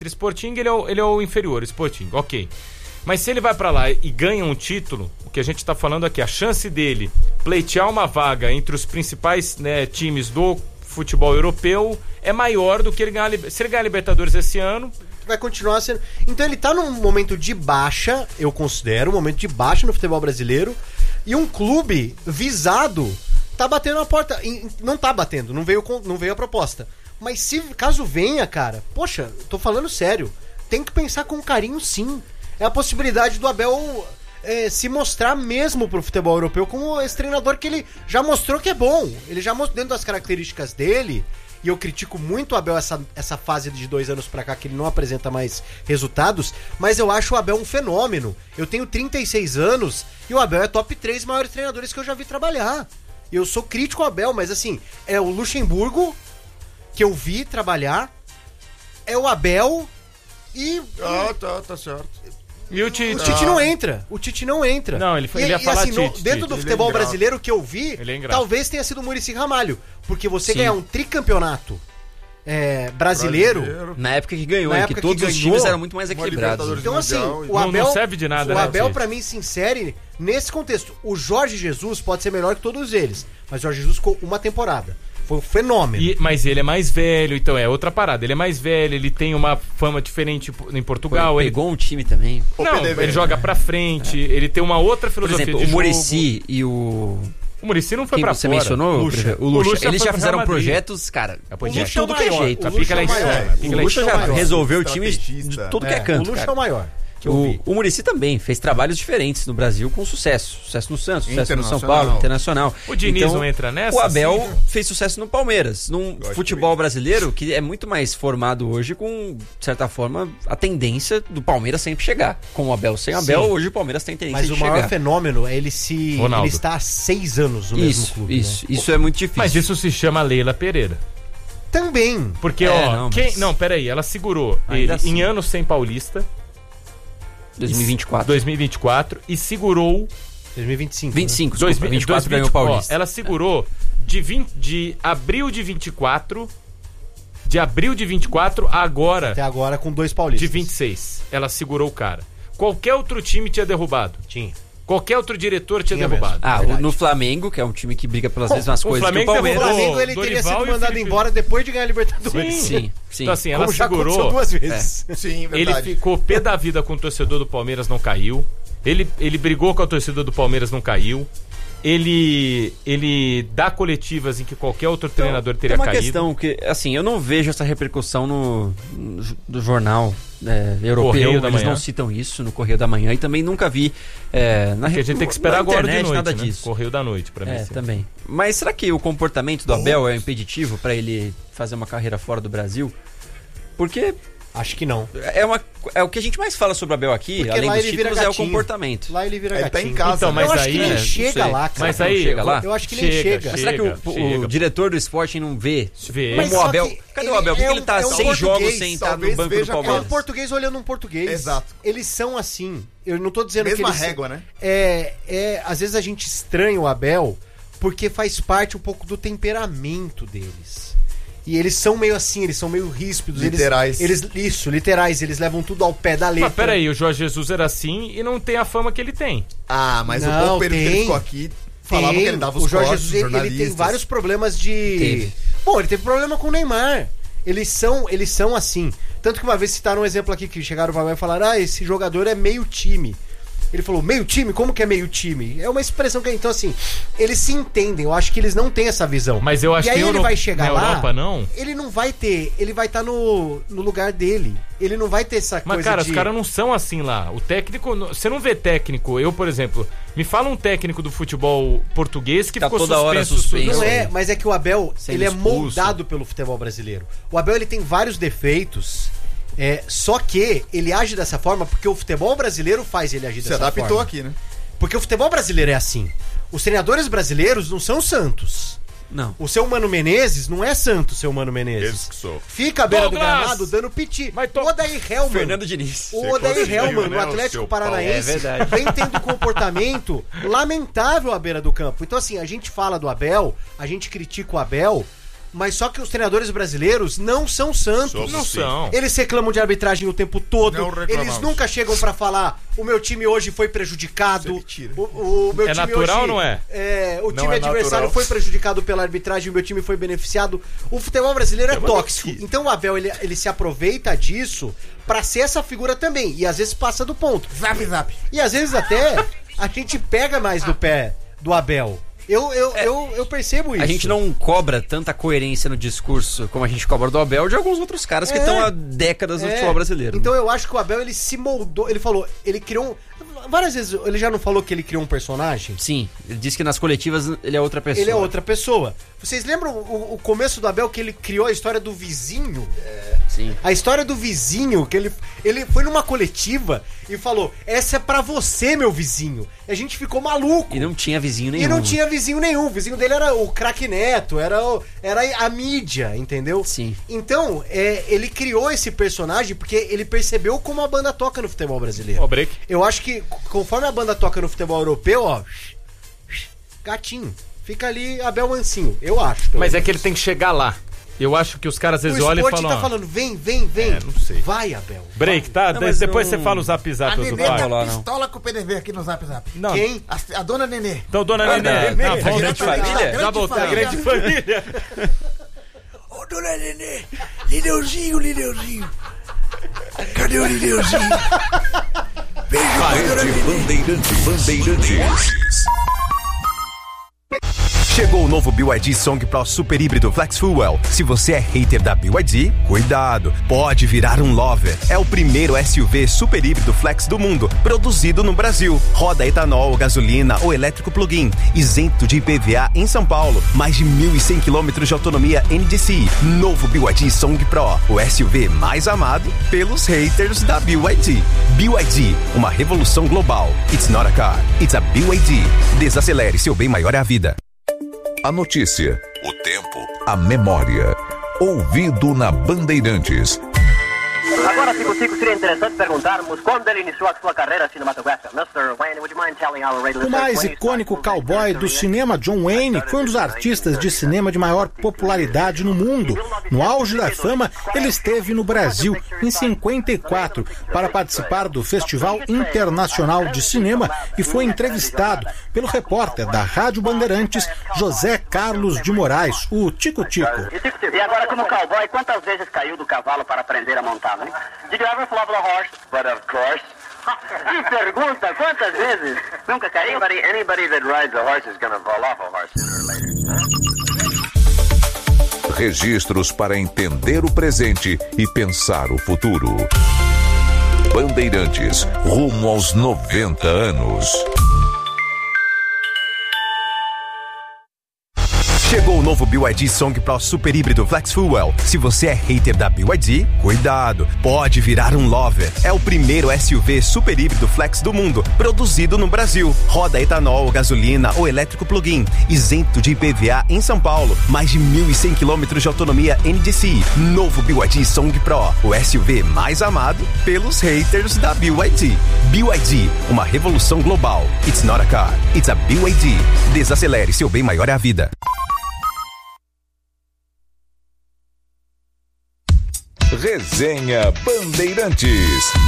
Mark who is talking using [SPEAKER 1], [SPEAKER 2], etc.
[SPEAKER 1] Sporting, ele é o inferior, Sporting, ok. Mas se ele vai pra lá e ganha um título, o que a gente tá falando aqui, a chance dele pleitear uma vaga entre os principais, né, times do futebol europeu é maior do que ele ganhar. Se ele ganhar a Libertadores esse ano,
[SPEAKER 2] vai continuar sendo. Então ele tá num momento de baixa, eu considero, um momento de baixa no futebol brasileiro, e um clube visado tá batendo a porta. Não tá batendo, não veio a proposta. Mas caso venha, cara, poxa, tô falando sério, tem que pensar com carinho, sim. É a possibilidade do Abel se mostrar mesmo pro futebol europeu como esse treinador que ele já mostrou que é bom. Ele já mostrou dentro das características dele. E eu critico muito o Abel essa fase de 2 anos pra cá, que ele não apresenta mais resultados, mas eu acho o Abel um fenômeno. Eu tenho 36 anos e o Abel é top 3 maiores treinadores que eu já vi trabalhar. Eu sou crítico ao Abel, mas assim, é o Luxemburgo que eu vi trabalhar, é o Abel e...
[SPEAKER 3] tá certo.
[SPEAKER 1] E o Tite?
[SPEAKER 2] O Tite não entra. O Tite não entra.
[SPEAKER 1] Não, ele ia falar
[SPEAKER 2] assim,
[SPEAKER 1] Tite.
[SPEAKER 2] Dentro do futebol brasileiro que eu vi, talvez tenha sido o Muricy Ramalho. Porque você ganhar um tricampeonato brasileiro...
[SPEAKER 4] Na época que ganhou, em que todos os times eram muito mais equilibrados.
[SPEAKER 2] Então assim, o Abel,
[SPEAKER 1] não serve de nada,
[SPEAKER 2] o Abel pra mim se insere nesse contexto. O Jorge Jesus pode ser melhor que todos eles, mas o Jorge Jesus ficou uma temporada. Foi um fenômeno.
[SPEAKER 1] Mas ele é mais velho, então é outra parada. Ele é mais velho, ele tem uma fama diferente em Portugal.
[SPEAKER 4] Ele pegou um time também.
[SPEAKER 1] Não, ele joga pra frente, ele tem uma outra filosofia.
[SPEAKER 4] Por exemplo, o Muricy e o
[SPEAKER 1] Muricy não foi pra
[SPEAKER 4] você
[SPEAKER 1] fora.
[SPEAKER 4] Mencionou? O Lucha. Eles já fizeram projetos, cara, de tudo que é jeito. O Lucha já resolveu o time de tudo que é canto.
[SPEAKER 2] O Lucha é o maior.
[SPEAKER 4] O Muricy também fez trabalhos diferentes no Brasil com sucesso. Sucesso no Santos, sucesso no São Paulo, internacional.
[SPEAKER 1] O Diniz não entra nessa?
[SPEAKER 4] O Abel fez sucesso no Palmeiras. Num futebol brasileiro que é muito mais formado hoje com, de certa forma, a tendência do Palmeiras sempre chegar. Com o Abel. Sem o Abel, hoje o Palmeiras tem tendência de chegar.
[SPEAKER 2] Mas o maior fenômeno é ele está há 6 anos no mesmo clube.
[SPEAKER 4] Isso é muito difícil.
[SPEAKER 1] Mas isso se chama Leila Pereira.
[SPEAKER 2] Também.
[SPEAKER 1] Porque, peraí, ela segurou ele em anos sem Paulista. 2024 e segurou
[SPEAKER 2] 2025.
[SPEAKER 4] 25, né? 2024 ganhou o Paulista.
[SPEAKER 1] Ela segurou de abril de 24 agora.
[SPEAKER 2] Até agora com 2 paulistas.
[SPEAKER 1] De 26. Ela segurou o cara. Qualquer outro time tinha derrubado.
[SPEAKER 2] Tinha.
[SPEAKER 1] Qualquer outro diretor tinha derrubado.
[SPEAKER 4] No Flamengo, que é um time que briga pelas mesmas coisas que o Palmeiras.
[SPEAKER 2] O Flamengo ele teria sido mandado embora depois de ganhar a Libertadores.
[SPEAKER 4] Sim.
[SPEAKER 1] Então assim, ela segurou.
[SPEAKER 2] Já 2 vezes.
[SPEAKER 3] Sim, verdade.
[SPEAKER 1] Ele ficou pé da vida com o torcedor do Palmeiras, não caiu. Ele brigou com a torcida do Palmeiras, não caiu. Ele dá coletivas em que qualquer outro treinador teria caído.
[SPEAKER 4] Tem uma questão que, assim, eu não vejo essa repercussão no jornal europeu. Eles não citam isso no Correio da Manhã e também nunca vi
[SPEAKER 1] que a gente tem que esperar agora de noite,
[SPEAKER 4] nada
[SPEAKER 1] né?
[SPEAKER 4] disso.
[SPEAKER 1] Correio da noite, pra mim.
[SPEAKER 4] Também. Mas será que o comportamento do Abel é impeditivo pra ele fazer uma carreira fora do Brasil? Porque...
[SPEAKER 2] Acho que não.
[SPEAKER 4] É o que a gente mais fala sobre o Abel aqui, porque além dos títulos, é o comportamento.
[SPEAKER 2] Lá ele vira gatinho.
[SPEAKER 3] Tá em casa.
[SPEAKER 1] Então, mas
[SPEAKER 2] eu acho
[SPEAKER 1] aí,
[SPEAKER 2] que nem chega lá, cara.
[SPEAKER 1] Mas aí,
[SPEAKER 4] chega lá?
[SPEAKER 2] Eu acho que nem chega.
[SPEAKER 4] Mas será que o diretor do Sporting não vê como o Abel... Cadê o Abel? Por que ele tá 6 jogos sem estar no banco do Palmeiras?
[SPEAKER 2] É um português olhando um português.
[SPEAKER 3] Exato.
[SPEAKER 2] Eles são assim. Eu não tô dizendo
[SPEAKER 3] mesma
[SPEAKER 2] que eles...
[SPEAKER 3] régua, né?
[SPEAKER 2] Às vezes a gente estranha o Abel porque faz parte um pouco do temperamento deles. E eles são meio assim, eles são meio ríspidos.
[SPEAKER 3] Literais.
[SPEAKER 2] Literais. Eles levam tudo ao pé da letra.
[SPEAKER 1] Mas peraí, o Jorge Jesus era assim e não tem a fama que ele tem.
[SPEAKER 3] Mas o pouco período que ele ficou aqui, falavam que ele dava os
[SPEAKER 2] Jorge
[SPEAKER 3] cortes,
[SPEAKER 2] Jesus, ele tem vários problemas de... Bom, ele teve problema com o Neymar. Eles são assim. Tanto que uma vez citaram um exemplo aqui que chegaram pra mim e falaram: esse jogador é meio time. Ele falou, meio time? Como que é meio time? É uma expressão que... Então, assim, eles se entendem. Eu acho que eles não têm essa visão.
[SPEAKER 1] Mas eu acho que
[SPEAKER 2] ele vai chegar lá...
[SPEAKER 1] Europa, não?
[SPEAKER 2] Ele não vai ter... Ele vai estar no lugar dele. Ele não vai ter essa coisa
[SPEAKER 1] Mas, cara, os caras não são assim lá. O técnico... Você não vê técnico... Eu, por exemplo... Me fala um técnico do futebol português que
[SPEAKER 4] tá
[SPEAKER 1] ficou
[SPEAKER 4] toda hora suspenso.
[SPEAKER 2] Não é, mas é que o Abel... Ele é moldado pelo futebol brasileiro. O Abel, ele tem vários defeitos... Só que ele age dessa forma porque o futebol brasileiro faz ele agir dessa forma.
[SPEAKER 3] Se adaptou aqui, né?
[SPEAKER 2] Porque o futebol brasileiro é assim. Os treinadores brasileiros não são santos.
[SPEAKER 4] Não.
[SPEAKER 2] O seu Mano Menezes não é santo, seu Mano Menezes. Fica à beira do gramado dando piti. O Odair Hellmann.
[SPEAKER 4] Fernando Diniz.
[SPEAKER 2] O Odair Hellmann, no Atlético Paranaense, vem tendo comportamento lamentável à beira do campo. Então, assim, a gente fala do Abel, a gente critica o Abel, Mas só que os treinadores brasileiros não são santos.
[SPEAKER 1] Não são.
[SPEAKER 2] Eles reclamam de arbitragem o tempo todo.
[SPEAKER 3] Não reclamamos.
[SPEAKER 2] Eles nunca chegam pra falar: o meu time hoje foi prejudicado. O meu
[SPEAKER 1] É
[SPEAKER 2] time
[SPEAKER 1] natural
[SPEAKER 2] hoje,
[SPEAKER 1] ou não é?
[SPEAKER 2] O
[SPEAKER 3] Não
[SPEAKER 2] time
[SPEAKER 3] é
[SPEAKER 2] adversário
[SPEAKER 3] natural.
[SPEAKER 2] foi prejudicado pela arbitragem, o meu time foi beneficiado. O futebol brasileiro é tóxico. Então o Abel ele se aproveita disso pra ser essa figura também. E às vezes passa do ponto.
[SPEAKER 3] Zap.
[SPEAKER 2] E às vezes até a gente pega mais no pé do Abel. Eu percebo isso.
[SPEAKER 4] A gente não cobra tanta coerência no discurso como a gente cobra do Abel de alguns outros caras que estão há décadas no futebol brasileiro.
[SPEAKER 2] Então eu acho que o Abel, ele se moldou, ele falou, ele criou várias vezes, ele já não falou que ele criou um personagem?
[SPEAKER 4] Sim, ele disse que nas coletivas ele é outra pessoa.
[SPEAKER 2] Ele é outra pessoa. Vocês lembram o começo do Abel, que ele criou a história do vizinho?
[SPEAKER 4] Sim.
[SPEAKER 2] A história do vizinho, que ele foi numa coletiva e falou: essa é pra você, meu vizinho. E a gente ficou maluco.
[SPEAKER 4] E não tinha vizinho nenhum.
[SPEAKER 2] E não tinha vizinho nenhum. O vizinho dele era o craque Neto, era a mídia, entendeu?
[SPEAKER 4] Sim.
[SPEAKER 2] Então, ele criou esse personagem porque ele percebeu como a banda toca no futebol brasileiro.
[SPEAKER 1] Ó, break.
[SPEAKER 2] Eu acho que conforme a banda toca no futebol europeu, ó, gatinho. Fica ali Abel Mansinho, eu acho.
[SPEAKER 1] Mas é que ele tem que chegar lá. Eu acho que os caras às vezes
[SPEAKER 2] o
[SPEAKER 1] olham e
[SPEAKER 2] Sport
[SPEAKER 1] falam...
[SPEAKER 2] tá falando, vem.
[SPEAKER 1] não sei.
[SPEAKER 2] Vai, Abel.
[SPEAKER 1] Break, tá?
[SPEAKER 4] Não, mas
[SPEAKER 1] Depois
[SPEAKER 4] não-
[SPEAKER 1] você fala o zap
[SPEAKER 3] A
[SPEAKER 1] do
[SPEAKER 3] Nenê
[SPEAKER 1] pai.
[SPEAKER 3] tá
[SPEAKER 4] lá, não.
[SPEAKER 3] pistola com o PDV aqui no Zap.
[SPEAKER 1] Não.
[SPEAKER 2] Quem?
[SPEAKER 3] A dona Nenê.
[SPEAKER 1] Então, dona Nenê,
[SPEAKER 2] Nenê,
[SPEAKER 1] tá
[SPEAKER 2] a
[SPEAKER 1] bom,
[SPEAKER 4] grande
[SPEAKER 1] já
[SPEAKER 4] família?
[SPEAKER 1] Já voltou a grande família.
[SPEAKER 3] Ô, dona Nenê, Lineuzinho. Cadê o Lineuzinho? Beijo pra dona Nenê.
[SPEAKER 5] Bandeirantes. Chegou o novo BYD Song Pro Super Híbrido Flex Fuel. Se você é hater da BYD, cuidado, pode virar um lover. É o primeiro SUV super híbrido flex do mundo, produzido no Brasil. Roda etanol, gasolina ou elétrico plug-in, isento de IPVA em São Paulo. Mais de 1.100 km de autonomia NDCi. Novo BYD Song Pro, o SUV mais amado pelos haters da BYD. BYD, uma revolução global. It's not a car, it's a BYD. Desacelere, seu bem maior é a vida.
[SPEAKER 6] A notícia, o tempo, a memória. Ouvido na Bandeirantes.
[SPEAKER 7] Agora, Tico, seria interessante perguntarmos quando ele iniciou a sua carreira cinematográfica. Mr. Wayne, would you mind telling our radio
[SPEAKER 8] O mais icônico cowboy do cinema, John Wayne, foi um dos artistas de cinema de maior popularidade no mundo. No auge da fama, ele esteve no Brasil em 54 para participar do Festival Internacional de Cinema e foi entrevistado pelo repórter da Rádio Bandeirantes, José Carlos de Moraes, o Tico Tico.
[SPEAKER 7] E agora, como cowboy, quantas vezes caiu do cavalo para aprender a montá-lo? Did you ever fall off the horse? But of course. Que pergunta, quantas vezes? Nunca caiu? Anybody that rides a horse is gonna fall off a horse sooner or later.
[SPEAKER 6] Registros para entender o presente e pensar o futuro. Bandeirantes, rumo aos 90 anos.
[SPEAKER 5] Chegou o novo BYD Song Pro Super Híbrido Flex Fuel. Se você é hater da BYD, cuidado, pode virar um lover. É o primeiro SUV super híbrido flex do mundo, produzido no Brasil. Roda etanol, gasolina ou elétrico plug-in, isento de IPVA em São Paulo. Mais de 1.100 km de autonomia NDCi. Novo BYD Song Pro, o SUV mais amado pelos haters da BYD. BYD, uma revolução global. It's not a car, it's a BYD. Desacelere, seu bem maior é a vida.
[SPEAKER 6] Resenha Bandeirantes.